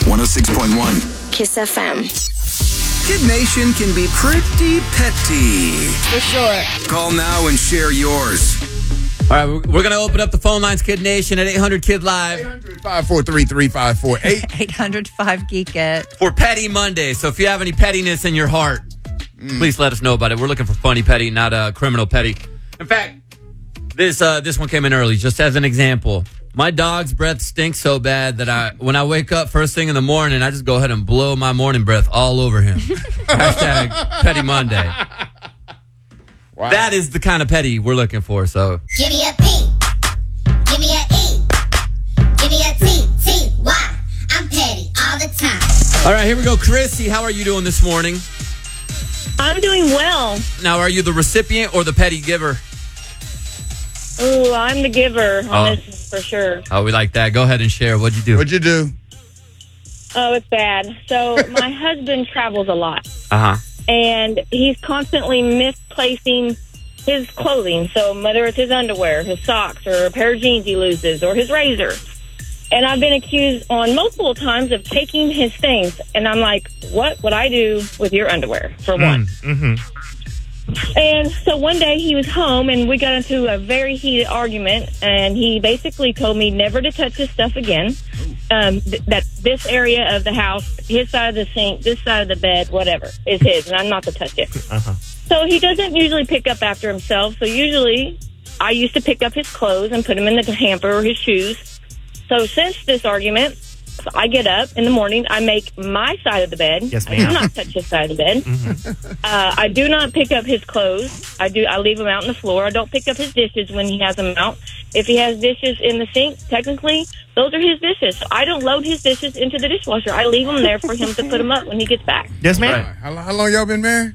106.1 Kiss FM. Kid Nation can be pretty petty. For sure. Call now and share yours. All right, we're going to open up the phone lines, Kid Nation, at 800-KID-LIVE. 800-543-3548. 800-5-GEEK-IT. For Petty Monday. So if you have any pettiness in your heart, please let us know about it. We're looking for funny petty, not criminal petty. In fact, this one came in early, just as an example. My dog's breath stinks so bad that when I wake up first thing in the morning, I just go ahead and blow my morning breath all over him. Hashtag Petty Monday. Wow. That is the kind of petty we're looking for. So Give me a P. Give me a E. Give me a T. T-Y. I'm petty all the time. all right, here we go. Chrissy, how are you doing this morning? I'm doing well. Now, are you the recipient or the petty giver? Ooh, I'm the giver on Oh. this for sure. Oh, we like that. Go ahead and share. What'd you do? What'd you do? Oh, it's bad. So my husband travels a lot, Uh-huh. and he's constantly misplacing his clothing. So whether it's his underwear, his socks, or a pair of jeans he loses, or his razor. And I've been accused on multiple times of taking his things. And I'm like, what would I do with your underwear, for one? Mm-hmm. And so one day he was home and we got into a very heated argument, and he basically told me never to touch his stuff again. That this area of the house, his side of the sink, this side of the bed, whatever, is his, and I'm not to touch it. Uh-huh. So he doesn't usually pick up after himself. So usually I used to pick up his clothes and put them in the hamper or his shoes. So since this argument, I get up in the morning, I make my side of the bed. Yes, I ma'am. do not touch his side of the bed. I do not pick up his clothes. I leave them out on the floor. I don't pick up his dishes when he has them out. If he has dishes in the sink, technically, those are his dishes. So I don't load his dishes into the dishwasher. I leave them there for him to put them up when he gets back. Yes, ma'am. How long y'all been married?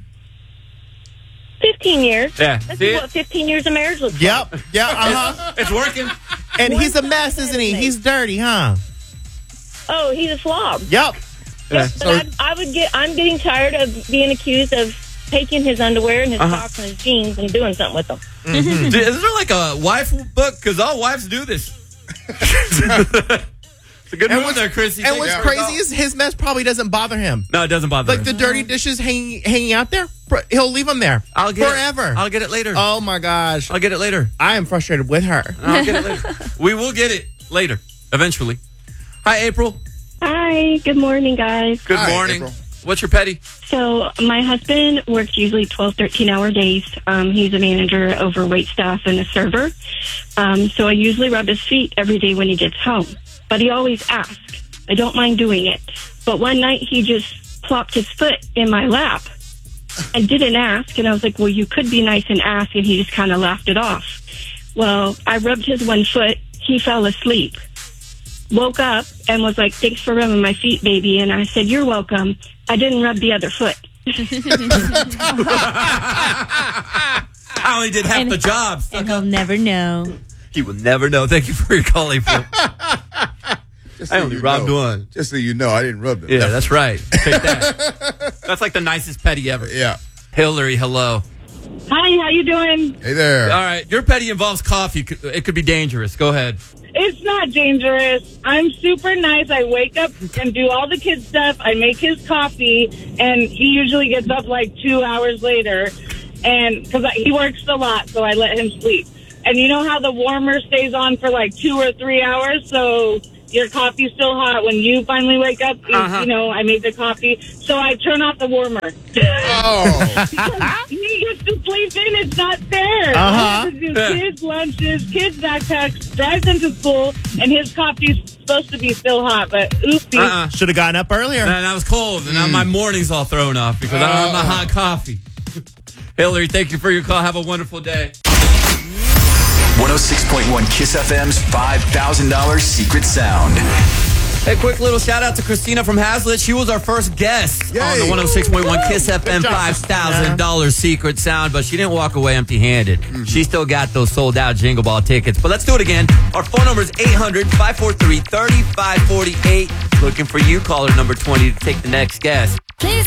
15 years. Yeah. This See is it? what 15 years of marriage looks like. Yep. Yeah, uh-huh. It's working. And he's a mess, isn't he? He's dirty, huh? Oh, he's a slob. Yep. Yeah. But I'm getting tired of being accused of taking his underwear and his socks and his jeans and doing something with them. Is there like a wife book? Because all wives do this. It's a good move there, Chrissy. And what's crazy is his mess probably doesn't bother him. No, it doesn't bother Like him. the dirty dishes hanging out there, he'll leave them there I'll get forever. I'll get it later. Oh, my gosh. I'll get it later. I am frustrated with her. I'll get it later. We will get it later, eventually. Hi, April. Hi, good morning, guys. Good Hi, morning. April. What's your petty? So my husband works usually 12, 13-hour days. He's a manager over wait staff and a server. So I usually rub his feet every day when he gets home. But he always asks. I don't mind doing it. But one night he just plopped his foot in my lap and didn't ask. And I was like, well, you could be nice and ask. And he just kind of laughed it off. Well, I rubbed his one foot. He fell asleep. Woke up and was like, thanks for rubbing my feet, baby. And I said, you're welcome. I didn't rub the other foot. I only did half the job. And he'll never know. He will never know. Thank you for your call, April. I only rubbed one. Just so you know, I didn't rub them. Yeah, that's right. Take that. That's like the nicest petty ever. Yeah. Hillary, hello. Hi, how you doing? Hey there. All right, your petty involves coffee. It could be dangerous. Go ahead. It's not dangerous. I'm super nice. I wake up and do all the kids' stuff. I make his coffee, and he usually gets up like 2 hours later. And because he works a lot, so I let him sleep. And you know how the warmer stays on for like 2 or 3 hours, so your coffee's still hot when you finally wake up. You know, I made the coffee, so I turn off the warmer. Oh. He gets to sleep in. It's not fair. Uh-huh. I have to do kids' lunches, kids' backpacks, drive them to school, and his coffee's supposed to be still hot, but oopsie. Should have gotten up earlier. Man, I was cold, and now my morning's all thrown off because I don't have my hot coffee. Hillary, thank you for your call. Have a wonderful day. 106.1 Kiss FM's $5,000 secret sound. Hey, quick little shout out to Christina from Hazlitt. She was our first guest on the 106.1 Kiss FM $5,000 secret sound, but she didn't walk away empty-handed. She still got those sold-out Jingle Ball tickets. But let's do it again. Our phone number is 800-543-3548. Looking for you, caller number 20, to take the next guest.